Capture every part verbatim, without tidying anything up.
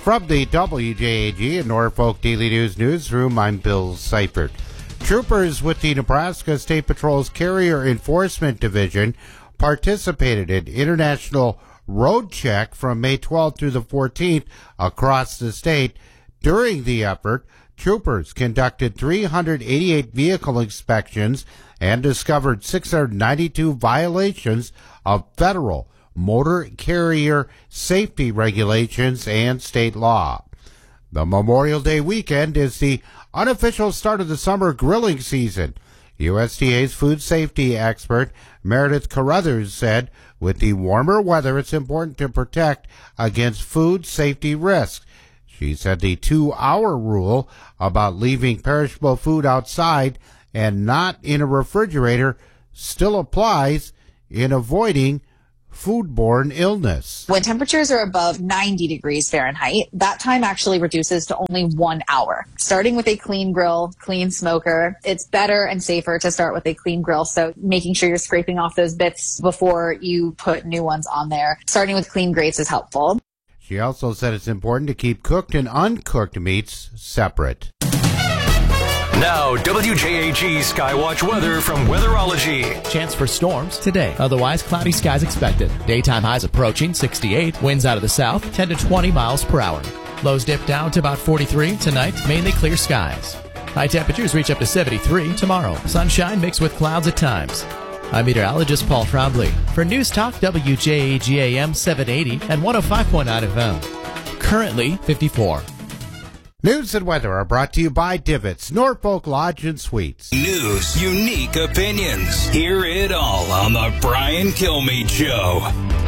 From the W J A G and Norfolk Daily News Newsroom, I'm Bill Seifert. Troopers with the Nebraska State Patrol's Carrier Enforcement Division participated in International Road Check from May twelfth through the fourteenth across the state. During the effort, troopers conducted three hundred eighty-eight vehicle inspections and discovered six hundred ninety-two violations of federal motor carrier safety regulations and state law. The Memorial Day weekend is the unofficial start of the summer grilling season. U S D A's food safety expert Meredith Carruthers said, with the warmer weather, it's important to protect against food safety risks. She said the two-hour rule about leaving perishable food outside and not in a refrigerator still applies in avoiding foodborne illness. When temperatures are above ninety degrees Fahrenheit, that time actually reduces to only one hour. Starting with a clean grill, clean smoker, it's better and safer to start with a clean grill. So making sure you're scraping off those bits before you put new ones on there. Starting with clean grates is helpful. She also said it's important to keep cooked and uncooked meats separate. Now, W J A G Skywatch weather from Weatherology. Chance for storms today. Otherwise, cloudy skies expected. Daytime highs approaching sixty-eight. Winds out of the south, ten to twenty miles per hour. Lows dip down to about forty-three. Tonight, mainly clear skies. High temperatures reach up to seventy-three tomorrow. Sunshine mixed with clouds at times. I'm meteorologist Paul Trombley for News Talk W J A G A M seven eighty and one oh five point nine F M. Currently fifty-four. News and weather are brought to you by Divots, Norfolk Lodge and Suites. News, unique opinions. Hear it all on the Brian Kilmeade Show.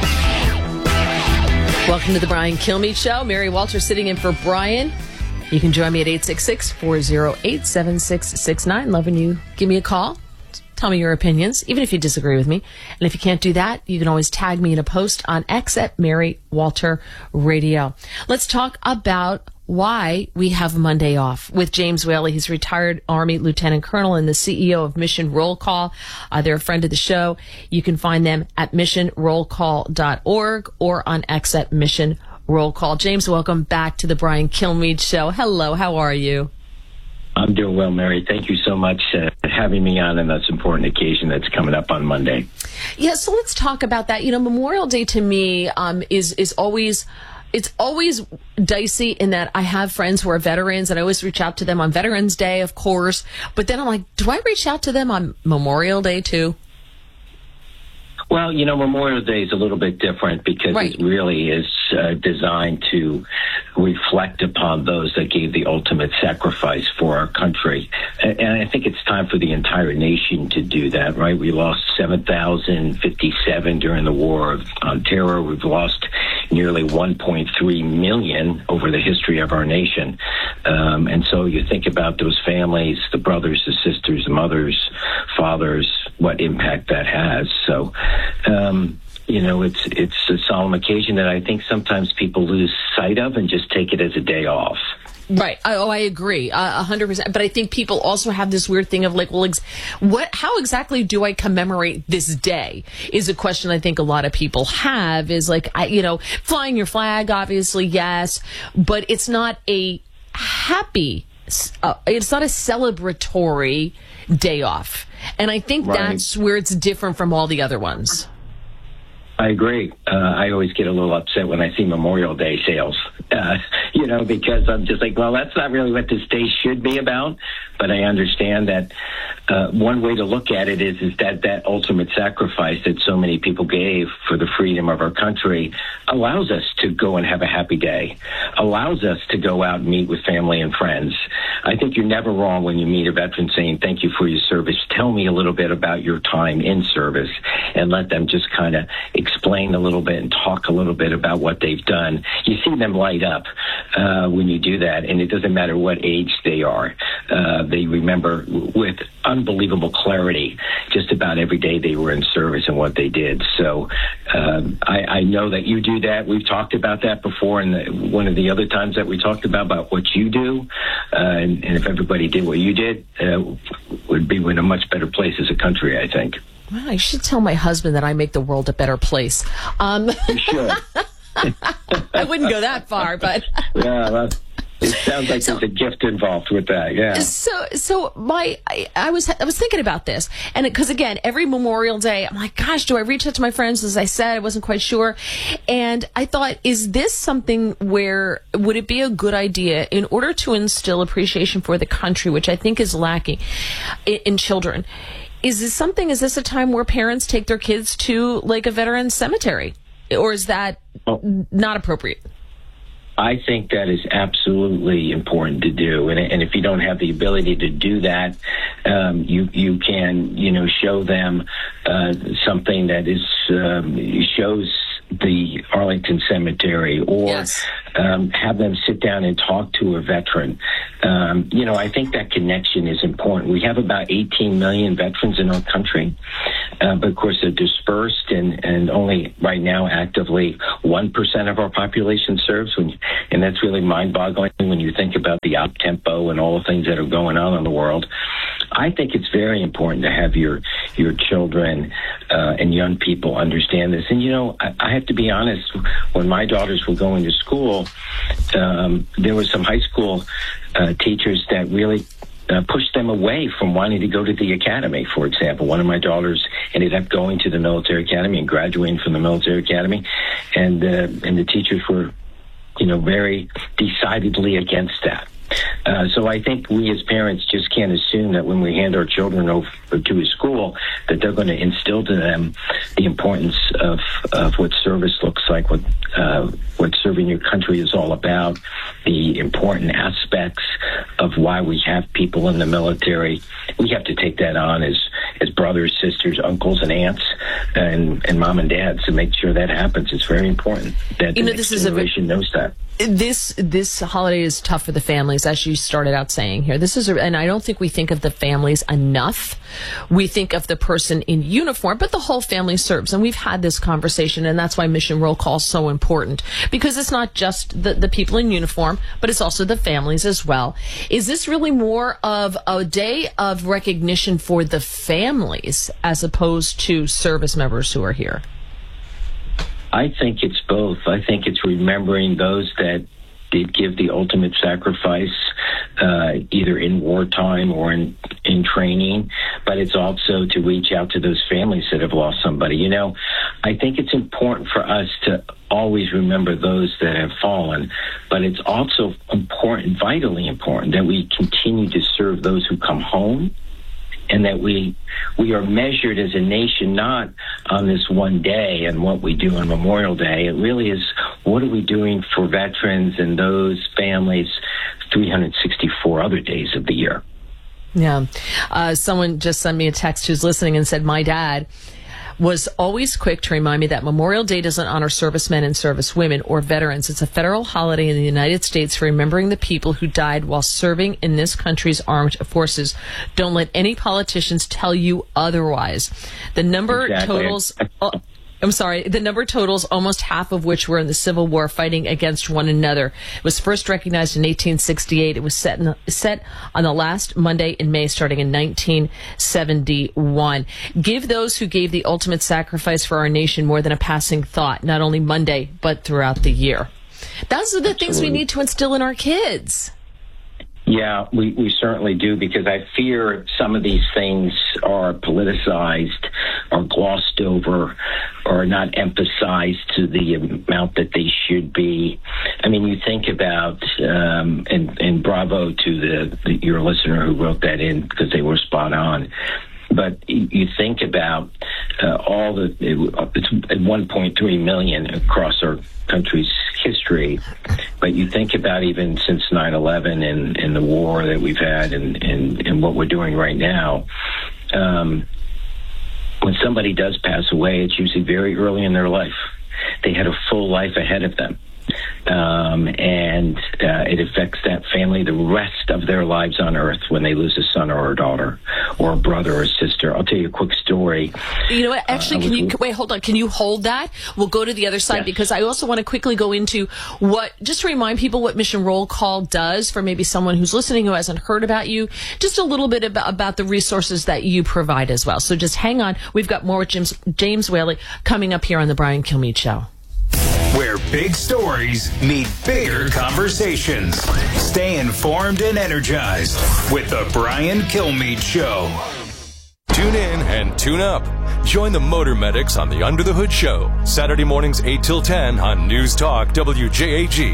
Welcome to the Brian Kilmeade Show. Mary Walter sitting in for Brian. You can join me at eight six six, four oh eight, seven six six nine. Loving you. Give me a call. Tell me your opinions, even if you disagree with me. And if you can't do that, you can always tag me in a post on X at Mary Walter Radio. Let's talk about why we have Monday off with James Whaley. He's retired Army Lieutenant Colonel and the C E O of Mission Roll Call. Uh, they're a friend of the show. You can find them at mission roll call dot org or on X at Mission Roll Call. James, welcome back to the Brian Kilmeade Show. Hello, how are you? I'm doing well, Mary. Thank you so much uh, for having me on on this important occasion that's coming up on Monday. Yeah, so let's talk about that. You know, Memorial Day to me um, is is always... It's always dicey in that I have friends who are veterans and I always reach out to them on Veterans Day, of course. But then I'm like, do I reach out to them on Memorial Day too? Well, you know, Memorial Day is a little bit different because right. It really is uh, designed to reflect upon those that gave the ultimate sacrifice for our country. And, and I think it's time for the entire nation to do that, right? We lost seven thousand fifty-seven during the War on Terror. We've lost nearly one point three million over the history of our nation. Um, and so you think about those families, the brothers, the sisters, the mothers, fathers, what impact that has. So, um, you know, it's it's a solemn occasion that I think sometimes people lose sight of and just take it as a day off. Right. Oh, I agree. A hundred percent. But I think people also have this weird thing of like, well, ex- what, how exactly do I commemorate this day is a question I think a lot of people have is like, I, you know, flying your flag, obviously, yes, but it's not a happy, uh, it's not a celebratory day off. And I think right. That's where it's different from all the other ones. I agree. Uh, I always get a little upset when I see Memorial Day sales, uh, you know, because I'm just like, well, that's not really what this day should be about. But I understand that uh, one way to look at it is is that that ultimate sacrifice that so many people gave for the freedom of our country allows us to go and have a happy day, allows us to go out and meet with family and friends. I think you're never wrong when you meet a veteran saying, thank you for your service. Tell me a little bit about your time in service, and let them just kind of explain a little bit and talk a little bit about what they've done. You see them light up uh, when you do that, and it doesn't matter what age they are. Uh, they remember with unbelievable clarity just about every day they were in service and what they did. So um, I, I know that you do that. We've talked about that before, and one of the other times that we talked about, about what you do, uh, and, and if everybody did what you did, uh, would be in a much better place as a country, I think. Well, I should tell my husband that I make the world a better place. Um, you should. I wouldn't go that far, but yeah, well, it sounds like So- there's a gift involved with that. Yeah. So, so my, I, I was, I was thinking about this, and because again, every Memorial Day, I'm like, gosh, do I reach out to my friends? As I said, I wasn't quite sure, and I thought, is this something where would it be a good idea in order to instill appreciation for the country, which I think is lacking in, in children? Is this something? Is this a time where parents take their kids to like a veterans cemetery, or is that Oh. not appropriate? I think that is absolutely important to do, and, and if you don't have the ability to do that, um, you you can you know show them uh, something that is um, shows the Arlington Cemetery, or Yes. um, have them sit down and talk to a veteran. Um, you know, I think that connection is important. We have about eighteen million veterans in our country, uh, but of course they're dispersed, and, and only right now actively one percent of our population serves. When you, and that's really mind-boggling when you think about the up-tempo and all the things that are going on in the world. I think it's very important to have your your children uh, and young people understand this. And, you know, I, I have to be honest, when my daughters were going to school, um, there were some high school uh, teachers that really uh, pushed them away from wanting to go to the academy, for example. One of my daughters ended up going to the military academy and graduating from the military academy, and uh, and the teachers were, you know, very decidedly against that. Uh, so I think we as parents just can't assume that when we hand our children over to a school that they're going to instill to them the importance of, of what service looks like, what uh, what serving your country is all about, the important aspects of why we have people in the military. We have to take that on as as brothers, sisters, uncles, and aunts, and, and mom and dads to make sure that happens. It's very important that You the know, next this is a ve- generation knows that. This this holiday is tough for the families, as you started out saying here. This is, a, and I don't think we think of the families enough. We think of the person in uniform, but the whole family serves. And we've had this conversation, and that's why Mission Roll Call is so important, because it's not just the, the people in uniform, but it's also the families as well. Is this really more of a day of recognition for the families as opposed to service members who are here? I think it's both. I think it's remembering those that did give the ultimate sacrifice, uh, either in wartime or in, in training, but it's also to reach out to those families that have lost somebody. You know, I think it's important for us to always remember those that have fallen, but it's also important, vitally important, that we continue to serve those who come home, and that we we are measured as a nation not on this one day and what we do on Memorial Day. It really is, what are we doing for veterans and those families three hundred sixty-four other days of the year? Yeah. Uh, someone just sent me a text who's listening and said, my dad was always quick to remind me that Memorial Day doesn't honor servicemen and servicewomen or veterans. It's a federal holiday in the United States for remembering the people who died while serving in this country's armed forces. Don't let any politicians tell you otherwise. The number Exactly. totals... Oh, I'm sorry, the number totals almost half of which were in the Civil War fighting against one another. It was first recognized in eighteen sixty-eight. It was set, in the, set on the last Monday in May, starting in nineteen seventy-one. Give those who gave the ultimate sacrifice for our nation more than a passing thought, not only Monday, but throughout the year. Those are the things we Absolutely. need to instill in our kids. Yeah, we, we certainly do, because I fear some of these things are politicized or glossed over or not emphasized to the amount that they should be. I mean, you think about, um, and, and bravo to the, the your listener who wrote that in, because they were spot on. But you think about uh, all the, it, it's one point three million across our country's history. But you think about even since nine eleven and, and the war that we've had and, and, and what we're doing right now, um, when somebody does pass away, it's usually very early in their life. They had a full life ahead of them. Um, and uh, it affects that family the rest of their lives on earth when they lose a son or a daughter or a brother or a sister. I'll tell you a quick story. You know what? Actually, Uh, can you was- wait? Hold on. Can you hold that? We'll go to the other side, Yes. because I also want to quickly go into what, just to remind people what Mission Roll Call does for maybe someone who's listening who hasn't heard about you. Just a little bit about, about the resources that you provide as well. So just hang on. We've got more with James, James Whaley coming up here on the Brian Kilmeade Show. where big stories meet bigger conversations. Stay informed and energized with the Brian Kilmeade Show. Tune in and tune up. Join the Motor Medics on the Under the Hood Show, Saturday mornings eight till ten on News Talk W J A G.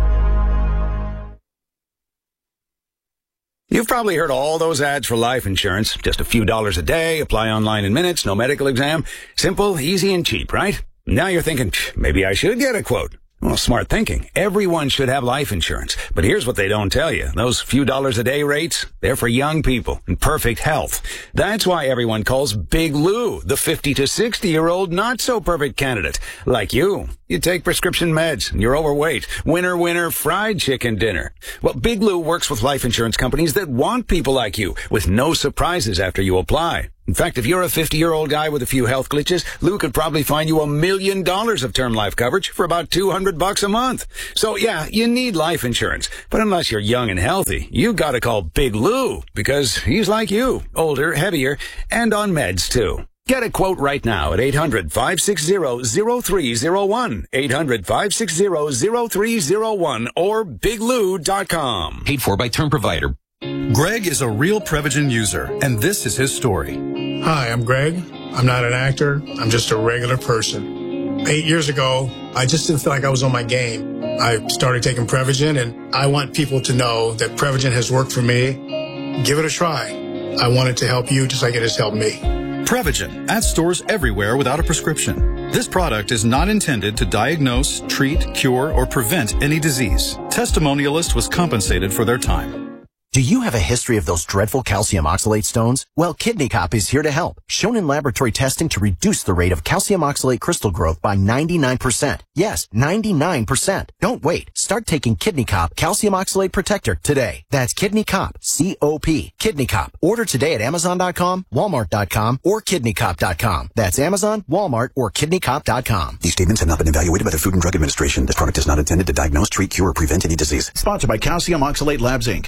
You've probably heard all those ads for life insurance. Just a few dollars a day, apply online in minutes, no medical exam. Simple, easy, and cheap, right? Now you're thinking, maybe I should get a quote. Well, smart thinking. Everyone should have life insurance. But here's what they don't tell you. Those few dollars a day rates, they're for young people in perfect health. That's why everyone calls Big Lou the fifty to sixty year old not so perfect candidate. Like you. You take prescription meds and you're overweight. Winner, winner, fried chicken dinner. Well, Big Lou works with life insurance companies that want people like you with no surprises after you apply. In fact, if you're a fifty-year-old guy with a few health glitches, Lou could probably find you a million dollars of term life coverage for about two hundred bucks a month. So yeah, you need life insurance. But unless you're young and healthy, you gotta call Big Lou because he's like you, older, heavier, and on meds too. Get a quote right now at eight hundred, five six zero, zero three zero one, eight hundred, five six zero, zero three zero one, or big lou dot com. Paid for by Term Provider. Greg is a real Prevagen user, and this is his story. Hi, I'm Greg. I'm not an actor. I'm just a regular person. Eight years ago, I just didn't feel like I was on my game. I started taking Prevagen, and I want people to know that Prevagen has worked for me. Give it a try. I want it to help you just like it has helped me. Prevagen, at stores everywhere without a prescription. This product is not intended to diagnose, treat, cure, or prevent any disease. Testimonialist was compensated for their time. Do you have a history of those dreadful calcium oxalate stones? Well, Kidney Cop is here to help. Shown in laboratory testing to reduce the rate of calcium oxalate crystal growth by ninety-nine percent. Yes, ninety-nine percent. Don't wait. Start taking Kidney Cop Calcium Oxalate Protector today. That's Kidney Cop, C O P. Kidney Cop. Order today at amazon dot com, walmart dot com, or kidney cop dot com. That's Amazon, Walmart, or kidney cop dot com. These statements have not been evaluated by the Food and Drug Administration. This product is not intended to diagnose, treat, cure, or prevent any disease. Sponsored by Calcium Oxalate Labs, Incorporated.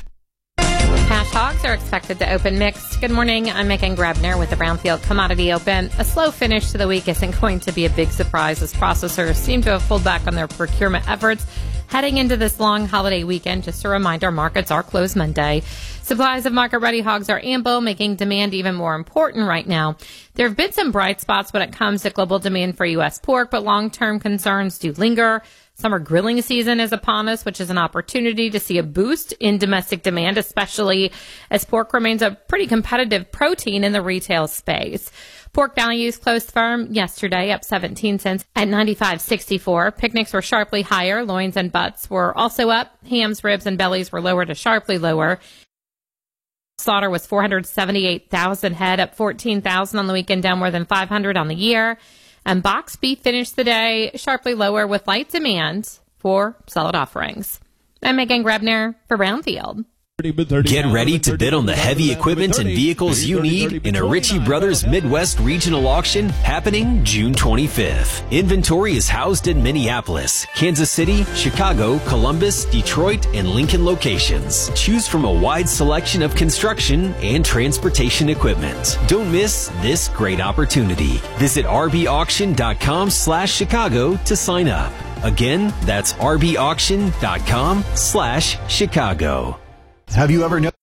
Cash hogs are expected to open mixed. Good morning. I'm Megan Grebner with the Brownfield Commodity Open. A slow finish to the week isn't going to be a big surprise as processors seem to have pulled back on their procurement efforts heading into this long holiday weekend. Just a reminder, markets are closed Monday. Supplies of market-ready hogs are ample, making demand even more important right now. There have been some bright spots when it comes to global demand for U S pork, but long-term concerns do linger. Summer grilling season is upon us, which is an opportunity to see a boost in domestic demand, especially as pork remains a pretty competitive protein in the retail space. Pork values closed firm yesterday, up seventeen cents at ninety-five sixty-four. Picnics were sharply higher. Loins and butts were also up. Hams, ribs, and bellies were lower to sharply lower. Slaughter was four hundred seventy-eight thousand head, up fourteen thousand on the weekend, down more than five hundred on the year. And boxed beef finished the day sharply lower with light demand for solid offerings. I'm Megan Grebner for Brownfield. Get ready to bid on the heavy equipment and vehicles you need in a Ritchie Brothers Midwest Regional Auction happening June twenty-fifth. Inventory is housed in Minneapolis, Kansas City, Chicago, Columbus, Detroit, and Lincoln locations. Choose from a wide selection of construction and transportation equipment. Don't miss this great opportunity. Visit rbauction.com slash Chicago to sign up. Again, that's rbauction.com slash Chicago. Have you ever known?